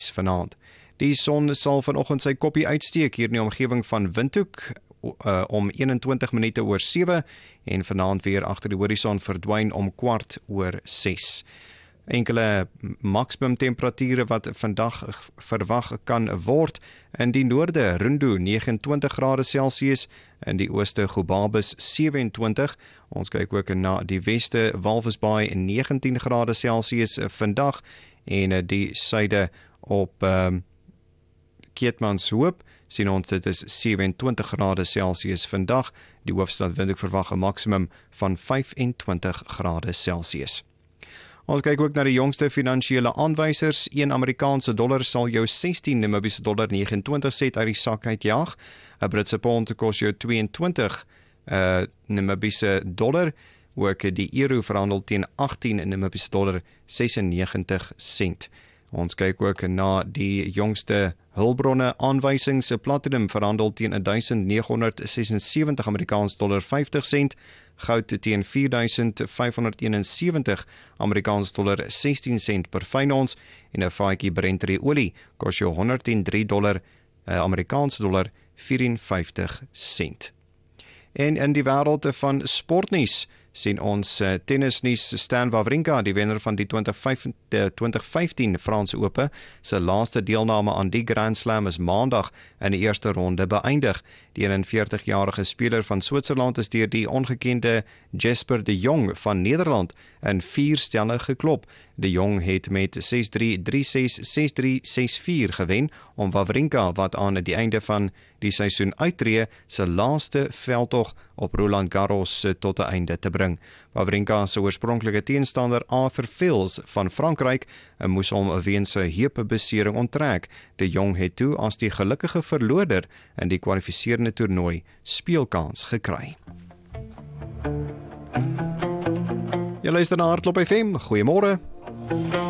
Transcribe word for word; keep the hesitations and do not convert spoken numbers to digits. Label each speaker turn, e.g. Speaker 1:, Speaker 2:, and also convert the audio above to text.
Speaker 1: vanaand. Die son sal vanoggend sy koppie uitsteek hier in die omgewing van Windhoek uh, om eenentwintig minute oor sewe en vanaand weer agter die horison verdwyn om kwart oor ses. Enkele maksimum temperature wat vandag verwag kan word in die noorde Rundu neges en twintig grade Celsius, in die ooste Gobabis sewe en twintig. Ons kyk ook na die weste Walvis Bay negentien grade Celsius vandag en die suide op um, Keetmanshoop sien ons dit is sewe en twintig grade Celsius vandag. Die hoofstad Windhoek verwag 'n maksimum van vyf en twintig grade Celsius. Ons kyk ook na die jongste finansiële aanwysers. een Amerikaanse dollar sal jou sestien Namibiese dollar vyf en twintig sent uit die sak uitjaag. 'n Britse pond kos jou twee en twintig uh, Namibiese dollar. Ook die euro verhandel teen agttien Namibiese dollar ses en negentig sent. Ons kyk ook na die jongste hulpbronne aanwysings. Platinum verhandel teen duisend negenhonderd sesensewenttig Amerikaans dollar vyftig sent. Goud teen vier duisend vyfhonderd eenensewentig Amerikaans dollar sestien sent per fyn ons en 'n vaatjie Brent olie kos jou honderd en drie dollar uh, Amerikaans dollar vyf en vyftig sent. En in die wêreld van sportnuus sien ons uh, tennisnuus. Stan Wawrinka, die wenner van die twintig vyftien Franse Ope, sy laaste deelname aan die Grand Slam is maandag in die eerste ronde beëindig. Die eenenveertigjarige speler van Switserland is deur die ongekende Jesper de Jong van Nederland in vier stelle geklop. De Jong het met ses drie, drie ses, ses drie, ses vier gewen om Wawrinka, wat aan die einde van die seisoen uittreë, sy laaste veldtog op Roland Garros tot 'n einde te bring. Wawrinka se oorspronklike teenstander Arthur Fils van Frankryk moes hom weens 'n heupbesering onttrek. De Jong het toe as die gelukkige verloorder in die kwalifiserende toernooi speelkans gekry. Jy luister na Hardloop F M. Goeiemôre.